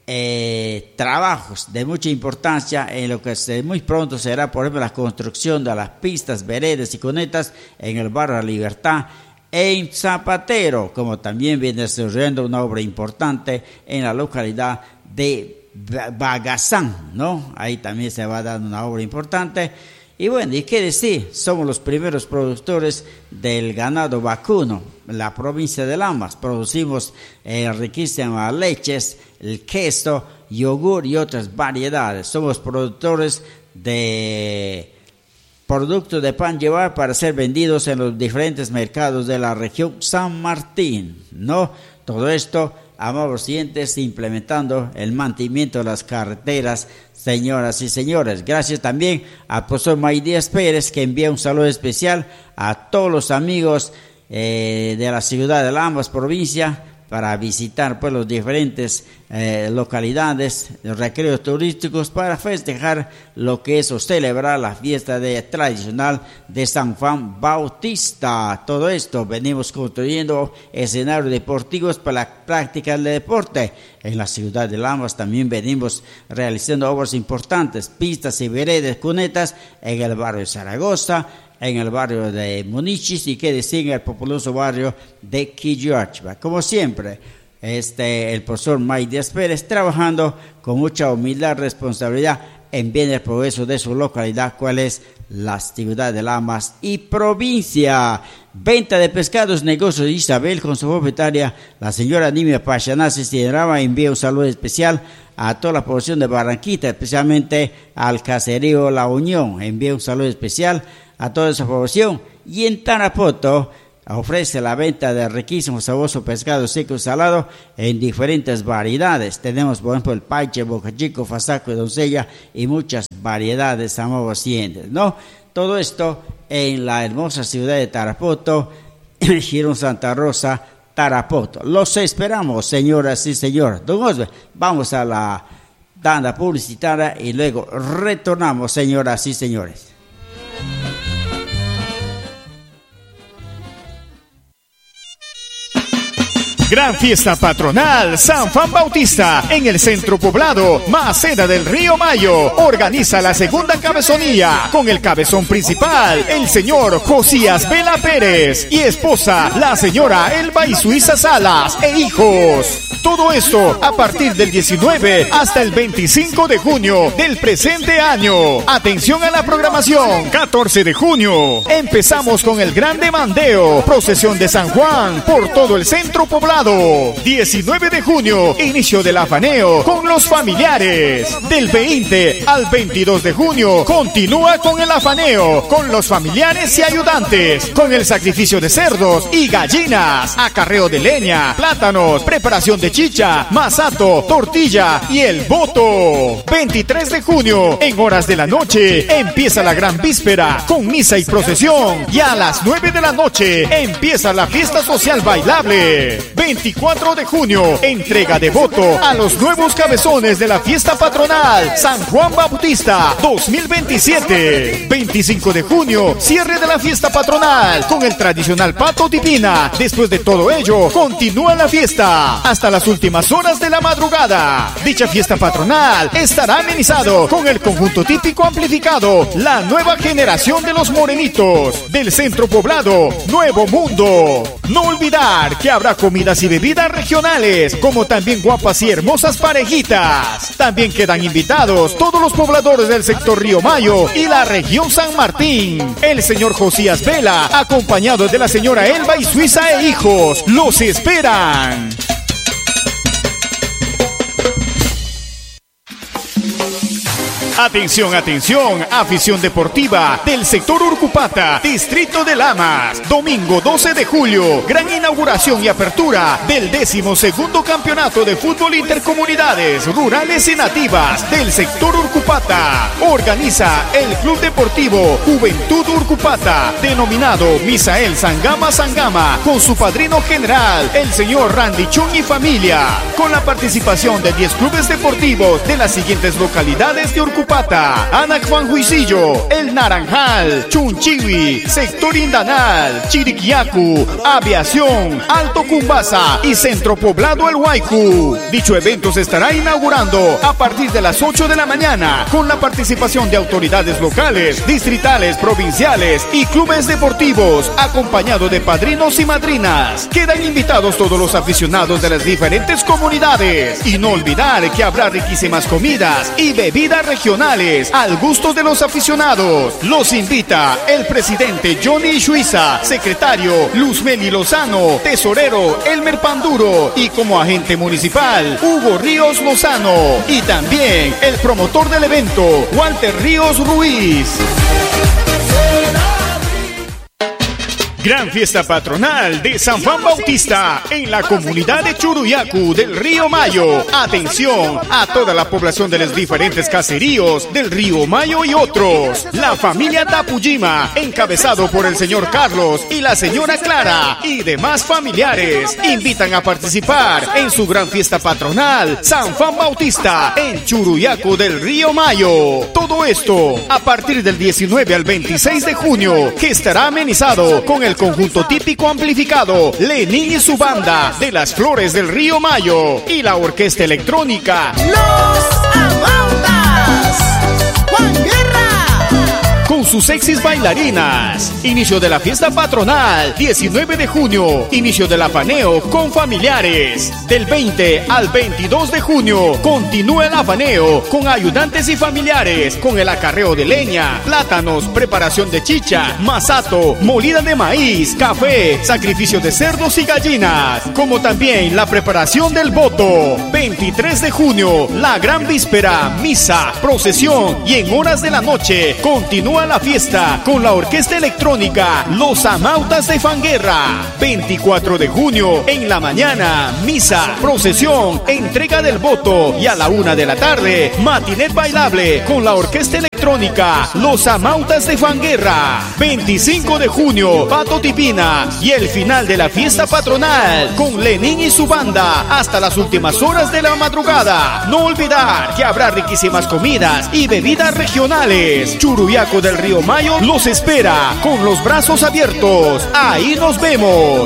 Eh, trabajos de mucha importancia en lo que se, muy pronto será, por ejemplo, la construcción de las pistas, veredas y cunetas en el barrio La Libertad en Zapatero, como también viene desarrollando una obra importante en la localidad de Bagazán, ¿no? Ahí también se va dando una obra importante. Y bueno, ¿y qué decir? Somos los primeros productores del ganado vacuno en la provincia de Lamas. Producimos eh, riquísimas leches, el queso, yogur y otras variedades. Somos productores de productos de pan llevar para ser vendidos en los diferentes mercados de la región San Martín, ¿no? Todo esto, amados oyentes, implementando el mantenimiento de las carreteras, señoras y señores. Gracias también al profesor Maidías Pérez, que envía un saludo especial a todos los amigos eh, de la ciudad de Lamas, provincia, para visitar pues los diferentes eh, localidades, los recreos turísticos, para festejar lo que es o celebrar la fiesta de, tradicional de San Juan Bautista. Todo esto venimos construyendo escenarios deportivos para la práctica del deporte. En la ciudad de Lamas también venimos realizando obras importantes, pistas y veredas, cunetas en el barrio de Zaragoza, en el barrio de Munichis y que decir en el populoso barrio de Quilloachba. Como siempre, este, el profesor Maidías Pérez trabajando con mucha humildad y responsabilidad en bien del progreso de su localidad, cual es la ciudad de Lamas y provincia. Venta de pescados, negocios de Isabel con su propietaria, la señora Nimia Pachanasi Cienraba. Envía un saludo especial a toda la población de Barranquita, especialmente al caserío La Unión. Envía un saludo especial a toda esa población. Y en Tarapoto ofrece la venta de riquísimo sabroso pescado seco y salado en diferentes variedades. Tenemos, por ejemplo, el paiche, boca chico, fasaco y doncella y muchas variedades, amables oyentes, ¿no? Todo esto en la hermosa ciudad de Tarapoto, en Girón Santa Rosa, Tarapoto. Los esperamos, señoras y señores. Don Osvaldo, vamos a la tanda publicitaria y luego retornamos, señoras y señores. Gran fiesta patronal San Juan Bautista en el centro poblado Maceda del Río Mayo. Organiza la segunda cabezonía con el cabezón principal, el señor Josías Vela Pérez, y esposa, la señora Elba y Suiza Salas, e hijos. Todo esto a partir del diecinueve hasta el veinticinco de junio del presente año. Atención a la programación. catorce de junio. Empezamos con el gran demandeo, procesión de San Juan por todo el centro poblado. amenizado. diecinueve de junio, inicio del afaneo con los familiares. Del veinte al veintidós de junio, continúa con el afaneo con los familiares y ayudantes, con el sacrificio de cerdos y gallinas, acarreo de leña, plátanos, preparación de chicha, masato, tortilla y el voto. veintitrés de junio, en horas de la noche, empieza la gran víspera con misa y procesión, y a las nueve de la noche empieza la fiesta social bailable. veinticuatro de junio, entrega de voto a los nuevos cabezones de la fiesta patronal San Juan Bautista dos mil veintisiete. veinticinco de junio, cierre de la fiesta patronal con el tradicional pato divina. Después de todo ello, continúa la fiesta hasta las últimas horas de la madrugada. Dicha fiesta patronal estará amenizado con el conjunto típico amplificado La Nueva Generación de los Morenitos del Centro Poblado Nuevo Mundo. No olvidar que habrá comidas y bebidas regionales, como también guapas y hermosas parejitas. También quedan invitados todos los pobladores del sector Río Mayo y la región San Martín. El señor Josías Vela, acompañado de la señora Elba y Suiza e hijos, los esperan. Atención, atención, afición deportiva del sector Urcupata, distrito de Lamas. Domingo doce de julio, gran inauguración y apertura del décimo segundo campeonato de fútbol intercomunidades rurales y nativas del sector Urcupata. Organiza el Club Deportivo Juventud Urcupata, denominado Misael Sangama Sangama, con su padrino general, el señor Randy Chung y familia, con la participación de diez clubes deportivos de las siguientes localidades de Urcupata: Anac Juan Juicillo, El Naranjal, Chunchiwi, Sector Indanal, Chiriquiacu, Aviación, Alto Cumbasa y Centro Poblado El Huaycu. Dicho evento se estará inaugurando a partir de las ocho de la mañana con la participación de autoridades locales, distritales, provinciales y clubes deportivos, acompañado de padrinos y madrinas. Quedan invitados todos los aficionados de las diferentes comunidades, y no olvidar que habrá riquísimas comidas y bebidas regionales al gusto de los aficionados. Los invita el presidente Johnny Suiza, secretario Luzmeli Lozano, tesorero Elmer Panduro y como agente municipal Hugo Ríos Lozano, y también el promotor del evento Walter Ríos Ruiz. Gran fiesta patronal de San Juan Bautista en la comunidad de Churuyacu del Río Mayo. Atención a toda la población de los diferentes caseríos del Río Mayo y otros. La familia Tapujima, encabezado por el señor Carlos y la señora Clara y demás familiares, invitan a participar en su gran fiesta patronal San Juan Bautista en Churuyacu del Río Mayo. Todo esto a partir del diecinueve al veintiséis de junio, que estará amenizado con el conjunto típico amplificado Lenín y su banda de las Flores del Río Mayo y la orquesta electrónica Los Amautas, Juan Guerra, con sus sexys bailarinas. Inicio de la fiesta patronal, diecinueve de junio. Inicio del afaneo con familiares. Del veinte al veintidós de junio, continúa el afaneo con ayudantes y familiares, con el acarreo de leña, plátanos, preparación de chicha, masato, molida de maíz, café, sacrificio de cerdos y gallinas, como también la preparación del voto. veintitrés de junio, la gran víspera, misa, procesión, y en horas de la noche continúa la fiesta con la orquesta electrónica Los Amautas de Fanguerra. veinticuatro de junio, en la mañana, misa, procesión, entrega del voto, y a la una de la tarde, matinet bailable con la orquesta electrónica Los Amautas de Fanguerra. veinticinco de junio, Pato Tipina, y el final de la fiesta patronal con Lenín y su banda hasta las últimas horas de la madrugada. No olvidar que habrá riquísimas comidas y bebidas regionales. Churuyacu del Río Mayo los espera con los brazos abiertos. Ahí nos vemos.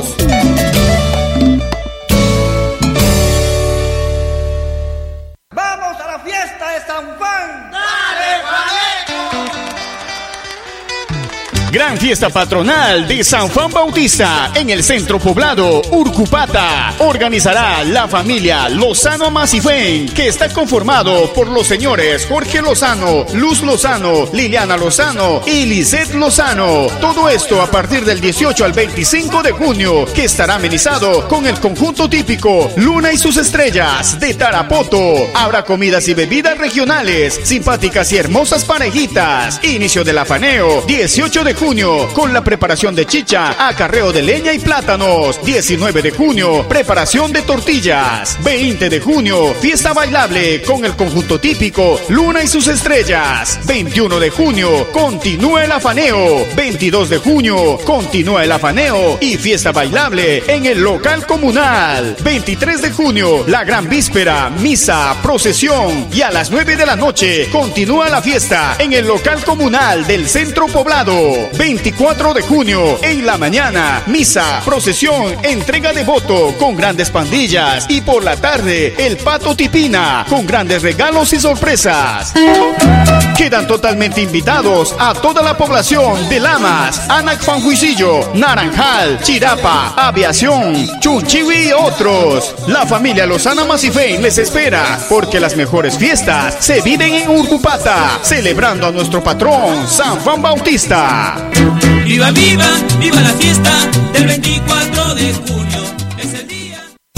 vamos a la fiesta de San Juan. ¡Dale, Juaneco! Gran fiesta patronal de San Juan Bautista en el centro poblado Urcupata. Organizará la familia Lozano Masifén, que está conformado por los señores Jorge Lozano, Luz Lozano, Liliana Lozano y Lisette Lozano. Todo esto a partir del dieciocho al veinticinco de junio, que estará amenizado con el conjunto típico Luna y sus estrellas de Tarapoto. Habrá comidas y bebidas regionales, simpáticas y hermosas parejitas. Inicio del afaneo, dieciocho de junio, con la preparación de chicha, acarreo de leña y plátanos. diecinueve de junio, preparación de tortillas. veinte de junio, fiesta bailable con el conjunto típico Luna y sus estrellas. veintiuno de junio, continúa el afaneo. veintidós de junio, continúa el afaneo y fiesta bailable en el local comunal. veintitrés de junio, la gran víspera, misa, procesión, y a las nueve de la noche continúa la fiesta en el local comunal del centro poblado. veinticuatro de junio, en la mañana, misa, procesión, entrega de voto con grandes pandillas, y por la tarde, el pato tipina con grandes regalos y sorpresas. Quedan totalmente invitados a toda la población de Lamas, Anac Fanjuicillo, Naranjal, Chirapa, Aviación, Chunchiwi y otros. La familia Lozano Masifén les espera, porque las mejores fiestas se viven en Urcupata, celebrando a nuestro patrón San Juan Bautista. ¡Viva, viva, viva la fiesta del veinticuatro de junio! Es el día.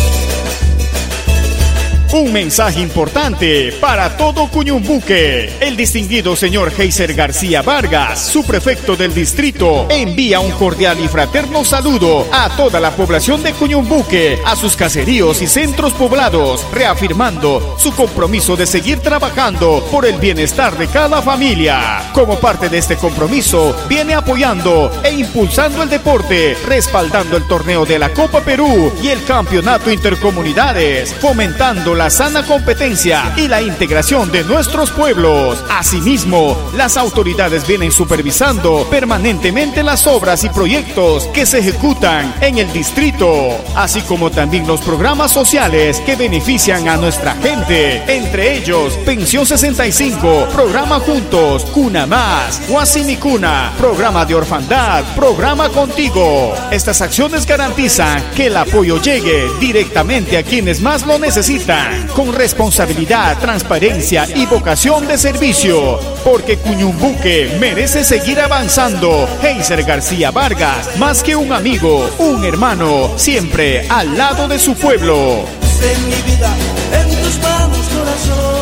Un mensaje importante para todo Cuñumbuque. El distinguido señor Heiser García Vargas, su prefecto del distrito, envía un cordial y fraterno saludo a toda la población de Cuñumbuque, a sus caseríos y centros poblados, reafirmando su compromiso de seguir trabajando por el bienestar de cada familia. Como parte de este compromiso, viene apoyando e impulsando el deporte, respaldando el torneo de la Copa Perú y el campeonato intercomunidades, fomentando la sana competencia y la integración de nuestros pueblos. Asimismo, las autoridades vienen supervisando permanentemente las obras y proyectos que se ejecutan en el distrito, así como también los programas sociales que benefician a nuestra gente, entre ellos Pensión sesenta y cinco, Programa Juntos, Cuna Más, Guasimicuna, Programa de Orfandad, Programa Contigo. Estas acciones garantizan que el apoyo llegue directamente a quienes más lo necesitan, con responsabilidad, transparencia y vocación de servicio, porque Cuñumbuque merece seguir avanzando. Heiser García Vargas, más que un amigo, un hermano, siempre al lado de su pueblo. En mi vida, en tus manos, corazón.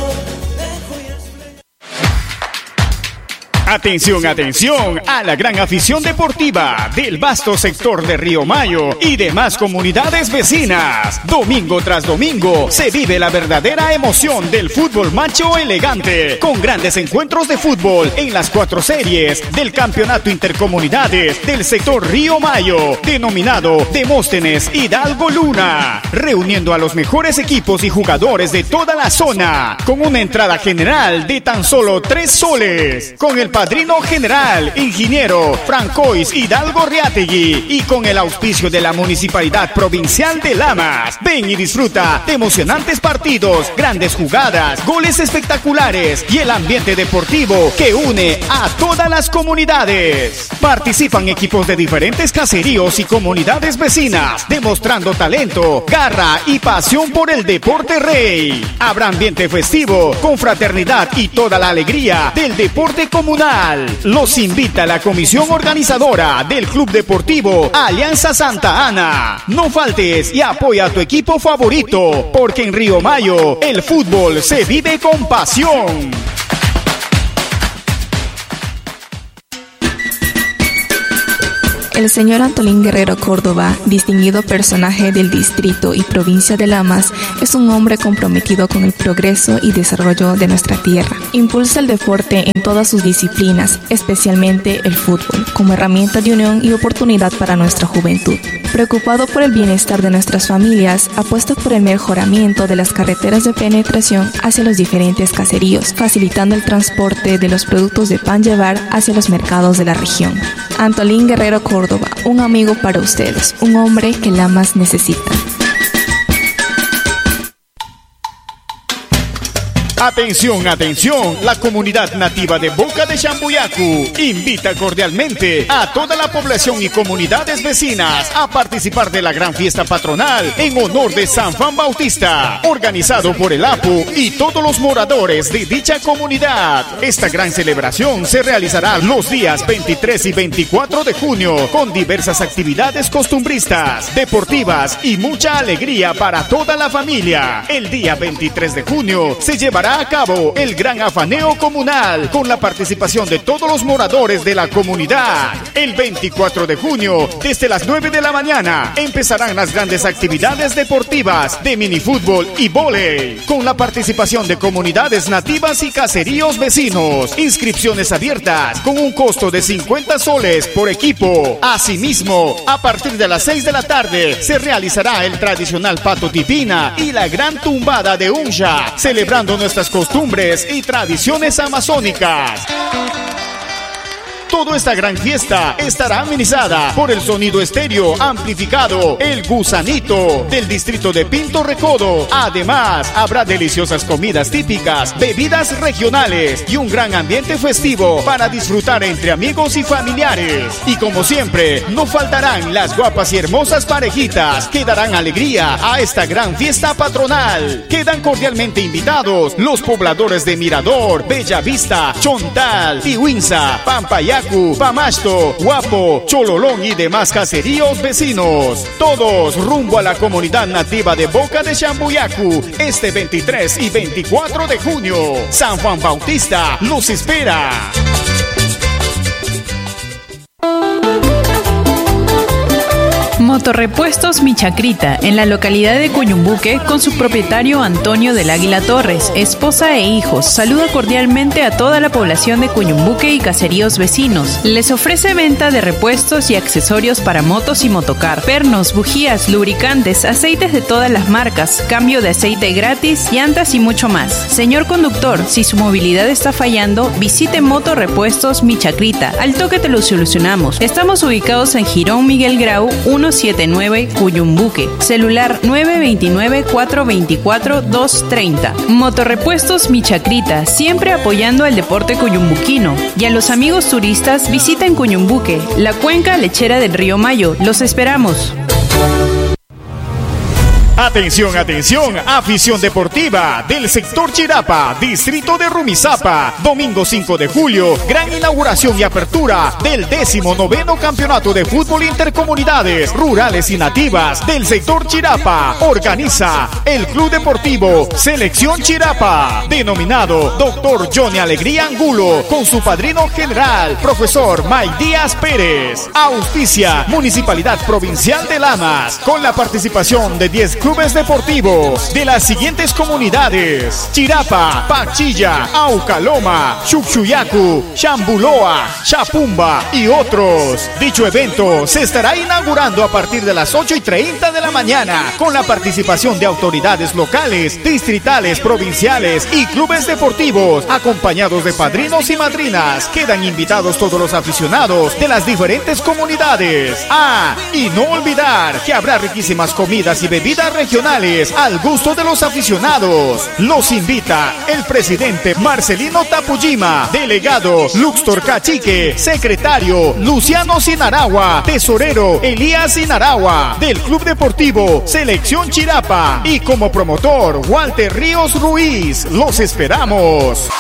Atención, atención a la gran afición deportiva del vasto sector de Río Mayo y demás comunidades vecinas. Domingo tras domingo se vive la verdadera emoción del fútbol macho elegante, con grandes encuentros de fútbol en las cuatro series del campeonato intercomunidades del sector Río Mayo, denominado Demóstenes Hidalgo Luna, reuniendo a los mejores equipos y jugadores de toda la zona, con una entrada general de tan solo tres soles, con el padrino general, ingeniero Francois Hidalgo Riategui, y con el auspicio de la Municipalidad Provincial de Lamas. Ven y disfruta de emocionantes partidos, grandes jugadas, goles espectaculares y el ambiente deportivo que une a todas las comunidades. Participan equipos de diferentes caseríos y comunidades vecinas, demostrando talento, garra y pasión por el deporte rey. Habrá ambiente festivo, con fraternidad y toda la alegría del deporte comunal. Los invita la comisión organizadora del Club Deportivo Alianza Santa Ana. No faltes y apoya a tu equipo favorito, porque en Río Mayo el fútbol se vive con pasión. El señor Antolín Guerrero Córdoba, distinguido personaje del distrito y provincia de Lamas, es un hombre comprometido con el progreso y desarrollo de nuestra tierra. Impulsa el deporte en todas sus disciplinas, especialmente el fútbol, como herramienta de unión y oportunidad para nuestra juventud. Preocupado por el bienestar de nuestras familias, apuesta por el mejoramiento de las carreteras de penetración hacia los diferentes caseríos, facilitando el transporte de los productos de pan llevar hacia los mercados de la región. Antolín Guerrero Córdoba, un amigo para ustedes, un hombre que Lamas necesita. Atención, atención, la comunidad nativa de Boca de Chambuyacu invita cordialmente a toda la población y comunidades vecinas a participar de la gran fiesta patronal en honor de San Juan Bautista, organizado por el A P U y todos los moradores de dicha comunidad. Esta gran celebración se realizará los días veintitrés y veinticuatro de junio con diversas actividades costumbristas, deportivas y mucha alegría para toda la familia. El día veintitrés de junio se llevará a cabo el gran afaneo comunal con la participación de todos los moradores de la comunidad. El veinticuatro de junio, desde las nueve de la mañana, empezarán las grandes actividades deportivas de minifútbol y vóley, con la participación de comunidades nativas y caseríos vecinos. Inscripciones abiertas con un costo de cincuenta soles por equipo. Asimismo, a partir de las seis de la tarde se realizará el tradicional pato tipina y la gran tumbada de Unsha, celebrando nuestras costumbres y tradiciones amazónicas. Toda esta gran fiesta estará amenizada por el sonido estéreo amplificado El Gusanito del distrito de Pinto Recodo. Además, habrá deliciosas comidas típicas, bebidas regionales y un gran ambiente festivo para disfrutar entre amigos y familiares. Y como siempre, no faltarán las guapas y hermosas parejitas que darán alegría a esta gran fiesta patronal. Quedan cordialmente invitados los pobladores de Mirador, Bellavista, Chontal, Tihuinza, Pampayacu, Pamasto, Guapo, Chololón y demás caseríos vecinos. Todos rumbo a la comunidad nativa de Boca de Chambuyacu este veintitrés y veinticuatro de junio. San Juan Bautista los espera. Motorrepuestos Mi Chacrita, en la localidad de Cuyumbuque, con su propietario Antonio del Águila Torres, esposa e hijos. Saluda cordialmente a toda la población de Cuyumbuque y caseríos vecinos. Les ofrece venta de repuestos y accesorios para motos y motocar, pernos, bujías, lubricantes, aceites de todas las marcas, cambio de aceite gratis, llantas y mucho más. Señor conductor, si su movilidad está fallando, visite Motorrepuestos Mi Chacrita. Al toque te lo solucionamos. Estamos ubicados en Jirón Miguel Grau, uno siete nueve Cuyumbuque, celular nueve dos nueve, cuatro dos cuatro, dos tres cero. Motorrepuestos Mi Chacrita, siempre apoyando al deporte cuyumbuquino. Y a los amigos turistas, visiten Cuyumbuque, la cuenca lechera del río Mayo. Los esperamos. Atención, atención, afición deportiva del sector Chirapa, distrito de Rumizápa. Domingo cinco de julio, gran inauguración y apertura del décimo noveno campeonato de fútbol intercomunidades rurales y nativas del sector Chirapa. Organiza el Club Deportivo Selección Chirapa, denominado Doctor Johnny Alegría Angulo, con su padrino general, profesor Mike Díaz Pérez. Auspicia Municipalidad Provincial de Lamas, con la participación de diez clubes deportivos de las siguientes comunidades: Chirapa, Pachilla, Aucaloma, Chuchuyacu, Chambuloa, Chapumba y otros. Dicho evento se estará inaugurando a partir de las ocho y treinta de la mañana con la participación de autoridades locales, distritales, provinciales y clubes deportivos, acompañados de padrinos y madrinas. Quedan invitados todos los aficionados de las diferentes comunidades. Ah, y no olvidar que habrá riquísimas comidas y bebidas regionales al gusto de los aficionados. Los invita el presidente Marcelino Tapujima, delegado Luxtor Cachique, secretario Luciano Sinaragua, tesorero Elías Sinaragua del Club Deportivo Selección Chirapa y como promotor Walter Ríos Ruiz. Los esperamos.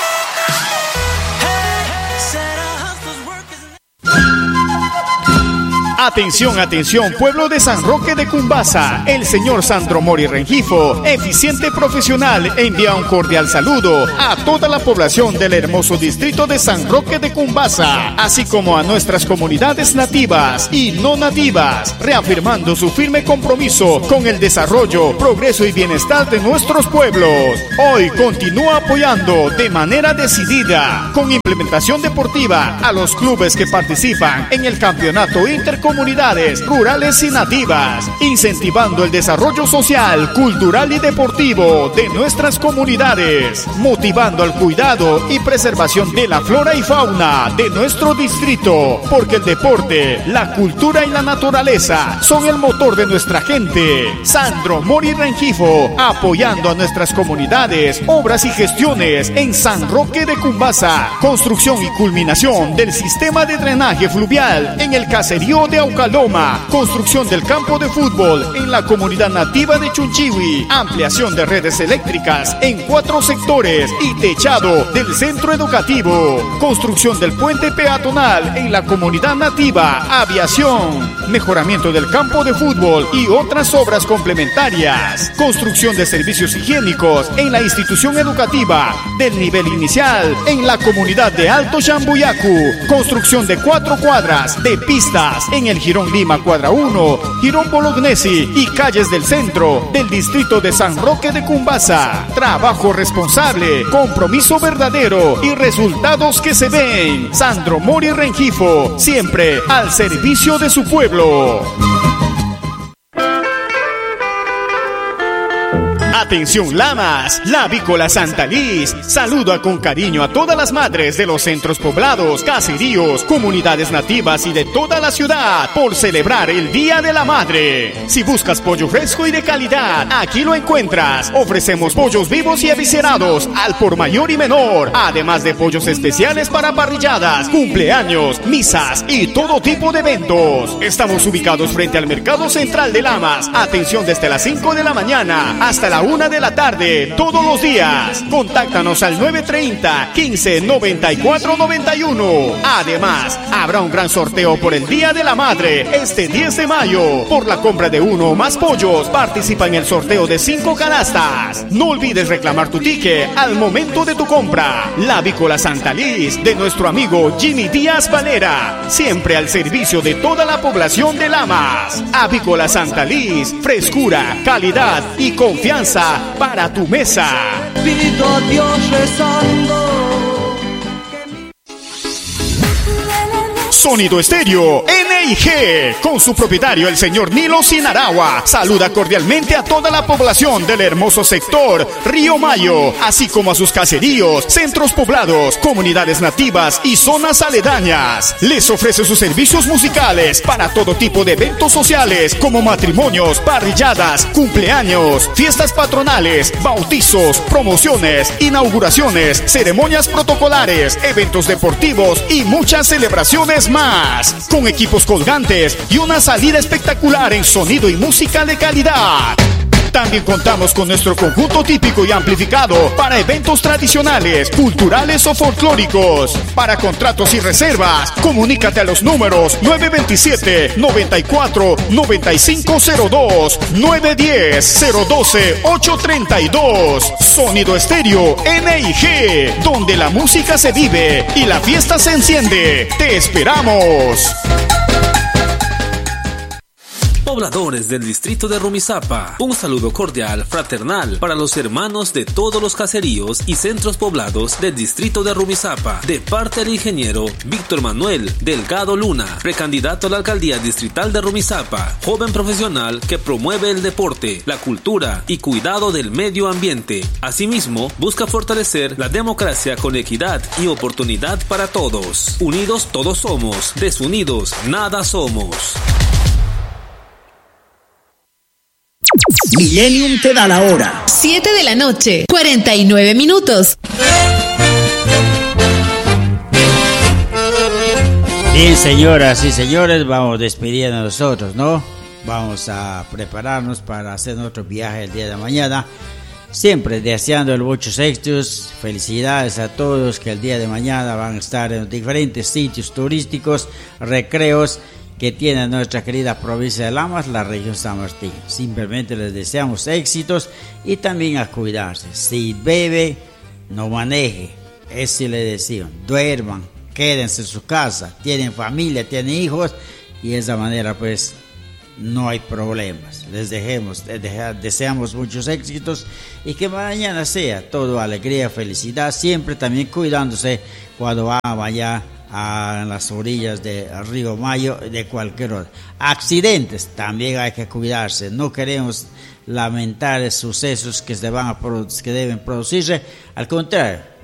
Atención, atención, pueblo de San Roque de Cumbasa. El señor Sandro Mori Rengifo, eficiente profesional, envía un cordial saludo a toda la población del hermoso distrito de San Roque de Cumbasa, así como a nuestras comunidades nativas y no nativas, reafirmando su firme compromiso con el desarrollo, progreso y bienestar de nuestros pueblos. Hoy continúa apoyando de manera decidida con implementación complementación deportiva a los clubes que participan en el campeonato intercomunidades rurales y nativas, incentivando el desarrollo social, cultural y deportivo de nuestras comunidades, motivando al cuidado y preservación de la flora y fauna de nuestro distrito, porque el deporte, la cultura y la naturaleza son el motor de nuestra gente. Sandro Mori Rengifo, apoyando a nuestras comunidades, obras y gestiones en San Roque de Cumbasa, construcción y culminación del sistema de drenaje fluvial en el caserío de Aucaloma, construcción del campo de fútbol en la comunidad nativa de Chunchiwi, ampliación de redes eléctricas en cuatro sectores y techado del centro educativo, construcción del puente peatonal en la comunidad nativa, aviación, mejoramiento del campo de fútbol y otras obras complementarias, construcción de servicios higiénicos en la institución educativa del nivel inicial en la comunidad de Alto Chambuyacu, construcción de cuatro cuadras de pistas en el Jirón Lima Cuadra uno, Jirón Bolognesi y calles del centro del distrito de San Roque de Cumbasa. Trabajo responsable, compromiso verdadero y resultados que se ven. Sandro Mori Rengifo, siempre al servicio de su pueblo. Atención Lamas, la Avícola Santa Liz saluda con cariño a todas las madres de los centros poblados, caseríos, comunidades nativas y de toda la ciudad por celebrar el Día de la Madre. Si buscas pollo fresco y de calidad, aquí lo encuentras. Ofrecemos pollos vivos y aviserados al por mayor y menor, además de pollos especiales para parrilladas, cumpleaños, misas y todo tipo de eventos. Estamos ubicados frente al Mercado Central de Lamas. Atención desde las cinco de la mañana hasta la una de la tarde todos los días. Contáctanos al nueve treinta, quince, noventa y cuatro, noventa y uno. Además, habrá un gran sorteo por el Día de la Madre este diez de mayo. Por la compra de uno o más pollos, participa en el sorteo de cinco canastas. No olvides reclamar tu ticket al momento de tu compra. La Avícola Santa Liz, de nuestro amigo Jimmy Díaz Valera, siempre al servicio de toda la población de Lamas. Avícola Santa Liz, frescura, calidad y confianza para tu mesa. Pido a Dios rezando. Sonido Estéreo N I G, con su propietario el señor Nilo Sinaragua, saluda cordialmente a toda la población del hermoso sector Río Mayo, así como a sus caseríos, centros poblados, comunidades nativas y zonas aledañas. Les ofrece sus servicios musicales para todo tipo de eventos sociales como matrimonios, parrilladas, cumpleaños, fiestas patronales, bautizos, promociones, inauguraciones, ceremonias protocolares, eventos deportivos y muchas celebraciones más, con equipos colgantes y una salida espectacular en sonido y música de calidad. También contamos con nuestro conjunto típico y amplificado para eventos tradicionales, culturales o folclóricos. Para contratos y reservas, comunícate a los números nueve veintisiete, noventa y cuatro, noventa y cinco cero dos, nueve diez, cero doce, ocho treinta y dos. Sonido Estéreo N I G, donde la música se vive y la fiesta se enciende. ¡Te esperamos! Pobladores del distrito de Rumisapa, un saludo cordial, fraternal para los hermanos de todos los caseríos y centros poblados del distrito de Rumisapa, de parte del ingeniero Víctor Manuel Delgado Luna, precandidato a la alcaldía distrital de Rumisapa, joven profesional que promueve el deporte, la cultura y cuidado del medio ambiente. Asimismo, busca fortalecer la democracia con equidad y oportunidad para todos. Unidos todos somos, desunidos nada somos. Millennium te da la hora. siete de la noche, cuarenta y nueve minutos. Bien, señoras y señores, vamos despidiendo a nosotros, ¿no? Vamos a prepararnos para hacer nuestro viaje el día de mañana. Siempre deseando muchos éxitos, felicidades a todos que el día de mañana van a estar en diferentes sitios turísticos, recreos que tiene nuestra querida provincia de Lamas, la región San Martín. Simplemente les deseamos éxitos y también a cuidarse. Si bebe, no maneje. Eso le decían. Duerman, quédense en su casa. Tienen familia, tienen hijos y de esa manera pues no hay problemas. Les dejemos, deseamos muchos éxitos y que mañana sea todo alegría, felicidad, siempre también cuidándose cuando van allá a las orillas del río Mayo, de cualquier otro. Accidentes, también hay que cuidarse, no queremos lamentar sucesos que se van a produ- que deben producirse, al contrario,